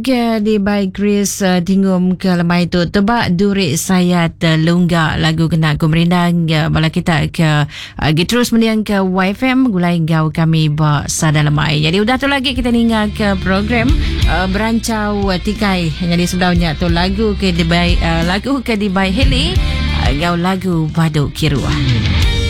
Ke di by Chris tingum ke lemai tu tebak durik saya terlunggak lagu kena ku merindang bala kita ke terus meniang ke YFM gulai gau kami ba sada lemai. Jadi udah tu lagi kita ningal ke program berancau tikai. Jadi sebelumnya tu lagu ke di by Heli gau lagu Baduk Kirua.